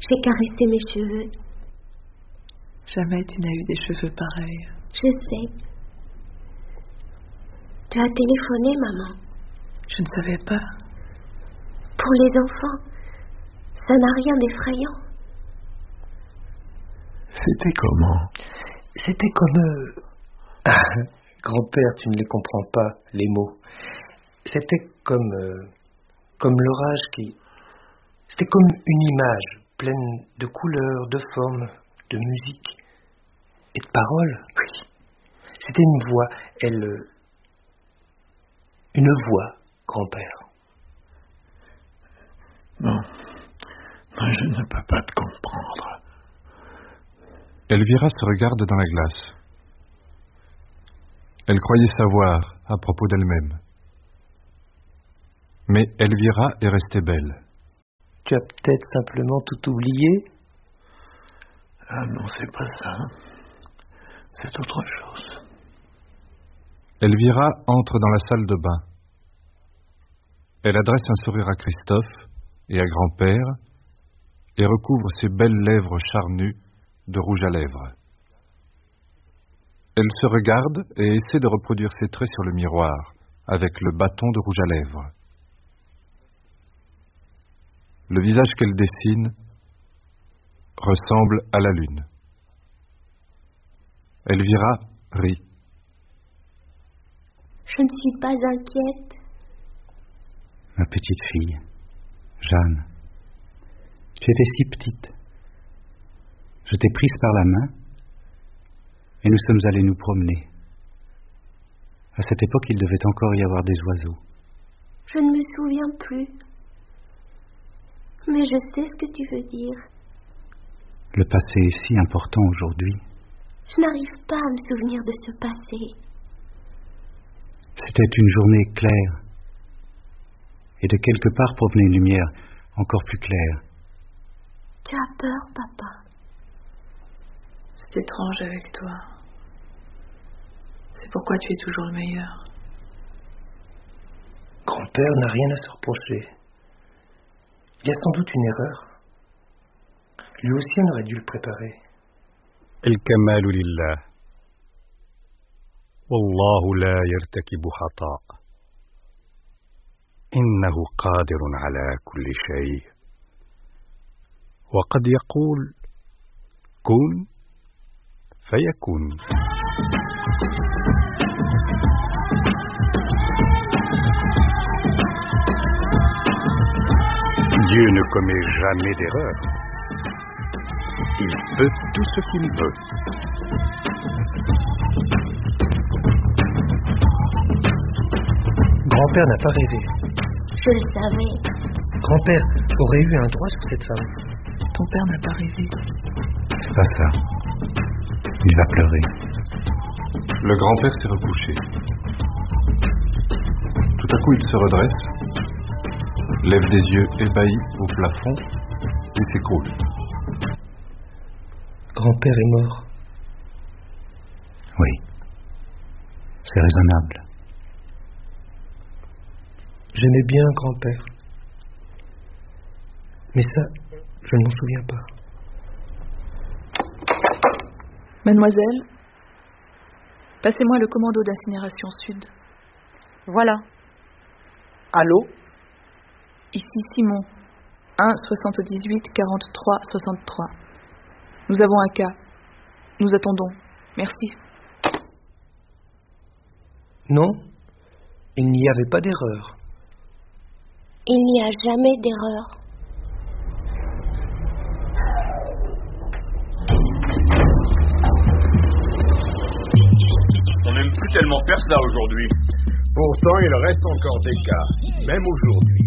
J'ai caressé mes cheveux. Jamais tu n'as eu des cheveux pareils. Je sais. Tu as téléphoné, maman. Je ne savais pas. Pour les enfants, ça n'a rien d'effrayant. C'était comment? C'était comme... Grand-père, tu ne les comprends pas, les mots. C'était comme l'orage qui... C'était comme une image pleine de couleurs, de formes, de musique et de paroles. Oui. C'était une voix, une voix, grand-père. Non, je ne peux pas te comprendre. Elvira se regarde dans la glace. Elle croyait savoir à propos d'elle-même. Mais Elvira est restée belle. Tu as peut-être simplement tout oublié? Ah non, c'est pas ça. C'est autre chose. Elvira entre dans la salle de bain. Elle adresse un sourire à Christophe et à grand-père et recouvre ses belles lèvres charnues de rouge à lèvres. Elle se regarde et essaie de reproduire ses traits sur le miroir avec le bâton de rouge à lèvres. Le visage qu'elle dessine ressemble à la lune. Elvira rit. Je ne suis pas inquiète. Ma petite fille, Jeanne, tu étais si petite. Je t'ai prise par la main et nous sommes allés nous promener. À cette époque, il devait encore y avoir des oiseaux. Je ne me souviens plus. Mais je sais ce que tu veux dire. Le passé est si important aujourd'hui. Je n'arrive pas à me souvenir de ce passé. C'était une journée claire. Et de quelque part provenait une lumière encore plus claire. Tu as peur, papa? C'est étrange avec toi. C'est pourquoi tu es toujours le meilleur. Grand-père n'a rien à se reprocher. Il y a sans doute une erreur. Lui aussi, on aurait dû le préparer. الكمال لله والله لا يرتكب خطأ إنه قادر على كل شيء وقد يقول كن فيكون. Dieu ne commet jamais d'erreur. Il peut tout ce qu'il veut. Grand-père n'a pas rêvé. Je le savais. Grand-père aurait eu un droit sur cette femme. Ton père n'a pas rêvé. C'est pas ça. Il va pleurer. Le grand-père s'est recouché. Tout à coup, il se redresse, lève des yeux ébahis au plafond et s'écroule. Grand-père est mort. Oui. C'est raisonnable. J'aimais bien grand-père. Mais ça, je ne m'en souviens pas. Mademoiselle, passez-moi le commando d'incinération sud. Voilà. Allô? Ici Simon, 1 78 43 63. Nous avons un cas. Nous attendons. Merci. Non, il n'y avait pas d'erreur. Il n'y a jamais d'erreur. On n'aime plus tellement faire ça aujourd'hui. Pourtant, il reste encore des cas, même aujourd'hui.